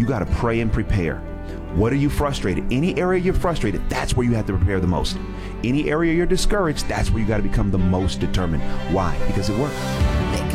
You got to pray and prepare. What are you frustrated? Any area you're frustrated, that's where you have to prepare the most. Any area you're discouraged, that's where you got to become the most determined. Why? Because it works.